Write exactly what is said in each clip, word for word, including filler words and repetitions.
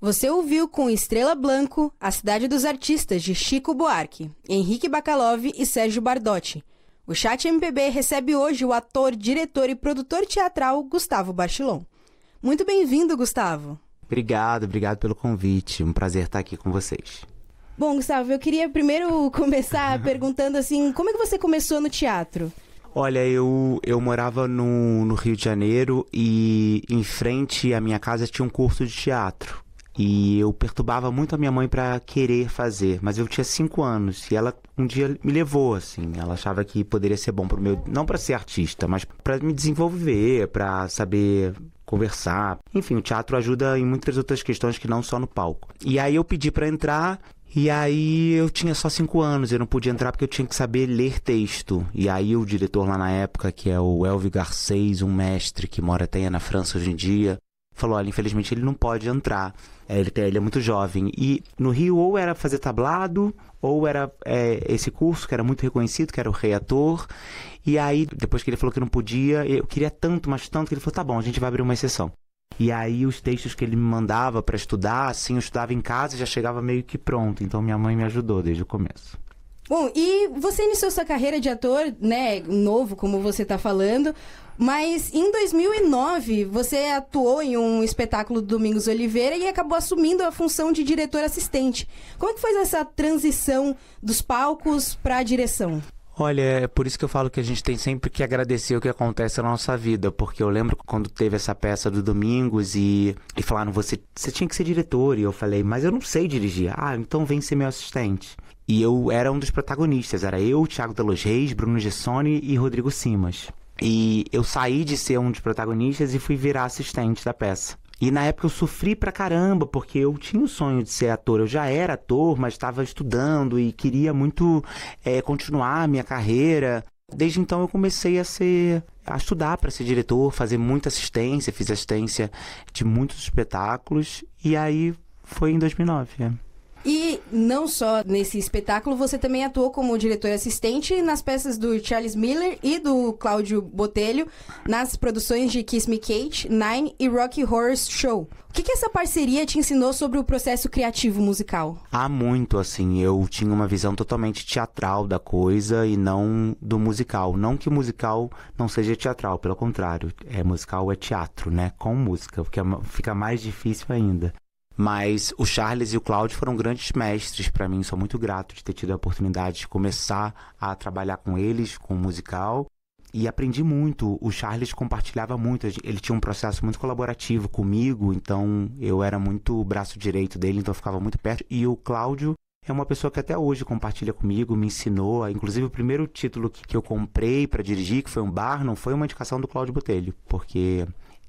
Você ouviu com Estrela Blanco, A Cidade dos Artistas, de Chico Buarque, Henrique Bacalov e Sérgio Bardotti. O Chat M P B recebe hoje o ator, diretor e produtor teatral Gustavo Barchilon. Muito bem-vindo, Gustavo. Obrigado, obrigado pelo convite. Um prazer estar aqui com vocês. Bom, Gustavo, eu queria primeiro começar perguntando assim, como é que você começou no teatro? Olha, eu, eu morava no, no Rio de Janeiro e em frente à minha casa tinha um curso de teatro. E eu perturbava muito a minha mãe para querer fazer, mas eu tinha cinco anos e ela um dia me levou, assim. Ela achava que poderia ser bom pro meu, não para ser artista, mas para me desenvolver, para saber conversar. Enfim, o teatro ajuda em muitas outras questões que não só no palco. E aí eu pedi para entrar. E aí eu tinha só cinco anos, eu não podia entrar porque eu tinha que saber ler texto. E aí o diretor lá na época, que é o Elvi Garcês, um mestre que mora até na França hoje em dia, falou, olha, infelizmente ele não pode entrar, é, ele, ele é muito jovem. E no Rio ou era fazer tablado, ou era é, esse curso que era muito reconhecido, que era o Reator. E aí, depois que ele falou que não podia, eu queria tanto, mas tanto, que ele falou, tá bom, a gente vai abrir uma exceção. E aí os textos que ele me mandava para estudar, assim, eu estudava em casa e já chegava meio que pronto. Então minha mãe me ajudou desde o começo. Bom, e você iniciou sua carreira de ator, né, novo, como você está falando, mas em dois mil e nove você atuou em um espetáculo do Domingos Oliveira e acabou assumindo a função de diretor assistente. Como é que foi essa transição dos palcos para a direção? Olha, é por isso que eu falo que a gente tem sempre que agradecer o que acontece na nossa vida, porque eu lembro quando teve essa peça do Domingos e, e falaram, você, você tinha que ser diretor, e eu falei, mas eu não sei dirigir. Ah, então vem ser meu assistente. E eu era um dos protagonistas, era eu, Thiago de los Reis, Bruno Gessoni e Rodrigo Simas. E eu saí de ser um dos protagonistas e fui virar assistente da peça. E na época eu sofri pra caramba, porque eu tinha o sonho de ser ator. Eu já era ator, mas estava estudando e queria muito é, continuar a minha carreira. Desde então eu comecei a ser a estudar para ser diretor, fazer muita assistência, fiz assistência de muitos espetáculos. E aí foi em dois mil e nove, é. E não só nesse espetáculo, você também atuou como diretor assistente nas peças do Charles Miller e do Cláudio Botelho, nas produções de Kiss Me Kate, Nine e Rocky Horror Show. O que que essa parceria te ensinou sobre o processo criativo musical? Há muito, assim, eu tinha uma visão totalmente teatral da coisa e não do musical. Não que o musical não seja teatral, pelo contrário, é musical é teatro, né, com música, porque fica mais difícil ainda. Mas o Charles e o Cláudio foram grandes mestres para mim, sou muito grato de ter tido a oportunidade de começar a trabalhar com eles, com o musical, e aprendi muito. O Charles compartilhava muito, ele tinha um processo muito colaborativo comigo, então eu era muito o braço direito dele, então eu ficava muito perto. E o Cláudio é uma pessoa que até hoje compartilha comigo, me ensinou, inclusive o primeiro título que eu comprei para dirigir, que foi um bar, não foi uma indicação do Cláudio Botelho, porque...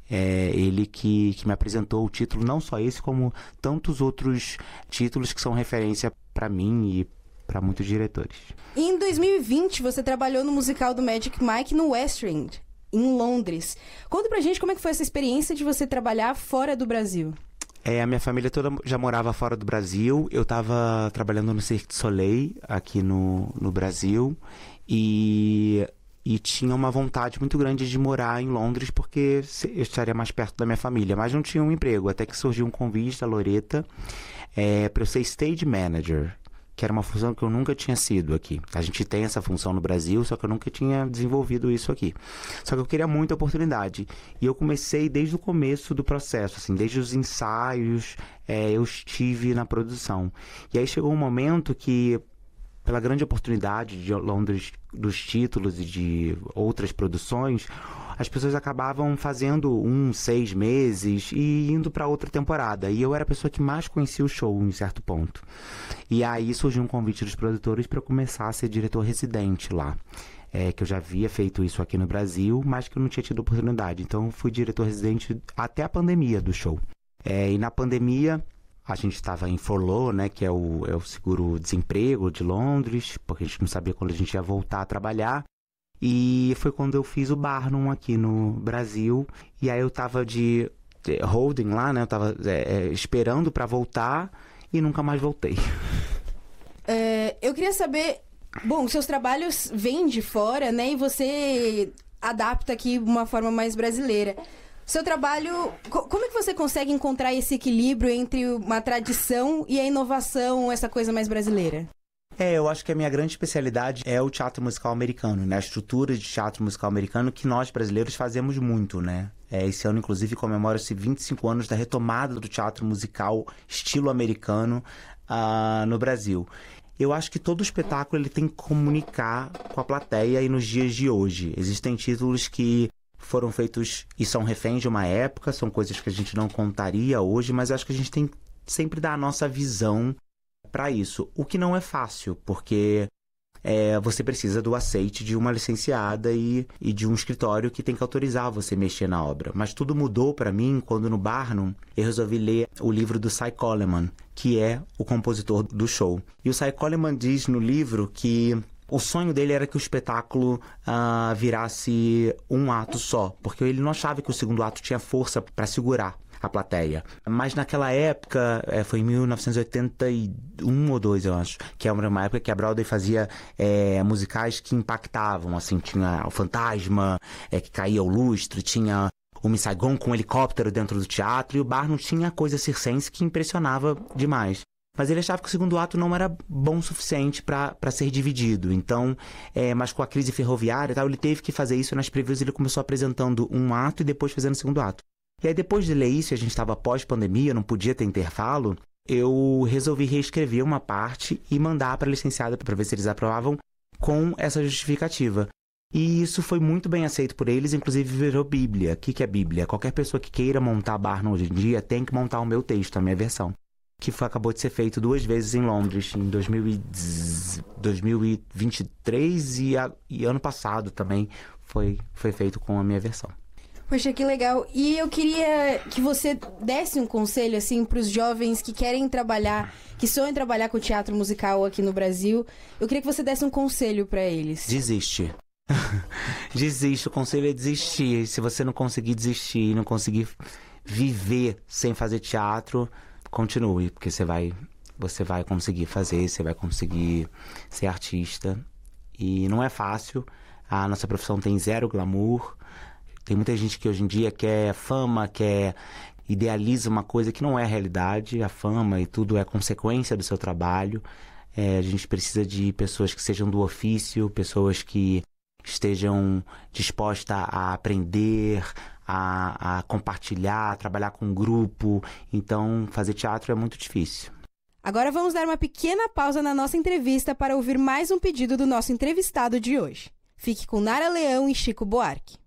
é ele que, que me apresentou o título, não só esse, como tantos outros títulos que são referência para mim e para muitos diretores. Em dois mil e vinte, você trabalhou no musical do Magic Mike no West End, em Londres. Conta pra gente como é que foi essa experiência de você trabalhar fora do Brasil. É, a minha família toda já morava fora do Brasil. Eu estava trabalhando no Cirque du Soleil, aqui no, no Brasil, e... E tinha uma vontade muito grande de morar em Londres porque eu estaria mais perto da minha família. Mas não tinha um emprego. Até que surgiu um convite da Loreta é, para eu ser stage manager, que era uma função que eu nunca tinha sido aqui. A gente tem essa função no Brasil, só que eu nunca tinha desenvolvido isso aqui. Só que eu queria muita oportunidade. E eu comecei desde o começo do processo, assim, desde os ensaios, é, eu estive na produção. E aí chegou um momento que... pela grande oportunidade de Londres, dos títulos e de outras produções, as pessoas acabavam fazendo um, seis meses e indo para outra temporada. E eu era a pessoa que mais conhecia o show em certo ponto. E aí surgiu um convite dos produtores para eu começar a ser diretor residente lá. É, que eu já havia feito isso aqui no Brasil, mas que eu não tinha tido oportunidade. Então eu fui diretor residente até a pandemia do show. É, e na pandemia... a gente estava em furlough, né, que é o, é o seguro-desemprego de Londres, porque a gente não sabia quando a gente ia voltar a trabalhar. E foi quando eu fiz o Barnum aqui no Brasil. E aí eu estava de, de holding lá, né, eu estava é, esperando para voltar e nunca mais voltei. É, eu queria saber... Bom, seus trabalhos vêm de fora, né, e você adapta aqui de uma forma mais brasileira. Seu trabalho, co- como é que você consegue encontrar esse equilíbrio entre uma tradição e a inovação, essa coisa mais brasileira? É, eu acho que a minha grande especialidade é o teatro musical americano, né? A estrutura de teatro musical americano que nós brasileiros fazemos muito, né? É, esse ano, inclusive, comemora-se vinte e cinco anos da retomada do teatro musical estilo americano uh, no Brasil. Eu acho que todo espetáculo ele tem que comunicar com a plateia e nos dias de hoje. Existem títulos que foram feitos e são reféns de uma época, são coisas que a gente não contaria hoje, mas acho que a gente tem que sempre dar a nossa visão para isso, o que não é fácil, porque é, você precisa do aceite de uma licenciada e, e de um escritório que tem que autorizar você mexer na obra. Mas tudo mudou para mim quando no Barnum eu resolvi ler o livro do Cy Coleman, que é o compositor do show. E o Cy Coleman diz no livro que o sonho dele era que o espetáculo uh, virasse um ato só, porque ele não achava que o segundo ato tinha força para segurar a plateia. Mas naquela época, é, foi em mil novecentos e oitenta e um ou dois, eu acho, que é uma época que a Broadway fazia é, musicais que impactavam, assim, tinha o Fantasma, é, que caía o lustre, tinha o Miss Saigon com um helicóptero dentro do teatro, e o Barnum tinha coisa circense que impressionava demais. Mas ele achava que o segundo ato não era bom o suficiente para ser dividido. Então, é, mas com a crise ferroviária e tal, ele teve que fazer isso nas previews. Ele começou apresentando um ato e depois fazendo o segundo ato. E aí, depois de ler isso, a gente estava pós-pandemia, não podia ter intervalo, eu resolvi reescrever uma parte e mandar para a licenciada para ver se eles aprovavam com essa justificativa. E isso foi muito bem aceito por eles, inclusive virou Bíblia. O que, que é Bíblia? Qualquer pessoa que queira montar Barnum hoje em dia tem que montar o meu texto, a minha versão. Que foi, acabou de ser feito duas vezes em Londres, em dois mil e vinte e três e, a, e ano passado também foi, foi feito com a minha versão. Poxa, que legal. E eu queria que você desse um conselho, assim, para os jovens que querem trabalhar, que sonham trabalhar com teatro musical aqui no Brasil. Eu queria que você desse um conselho para eles. Desiste. Desiste. O conselho é desistir. Se você não conseguir desistir, não conseguir viver sem fazer teatro, continue, porque você vai, você vai conseguir fazer, você vai conseguir ser artista. E não é fácil. A nossa profissão tem zero glamour. Tem muita gente que hoje em dia quer fama, quer idealiza uma coisa que não é a realidade. A fama e tudo é consequência do seu trabalho. É, a gente precisa de pessoas que sejam do ofício, pessoas que estejam dispostas a aprender, a, a compartilhar, a trabalhar com um grupo. Então, fazer teatro é muito difícil. Agora vamos dar uma pequena pausa na nossa entrevista para ouvir mais um pedido do nosso entrevistado de hoje. Fique com Nara Leão e Chico Buarque.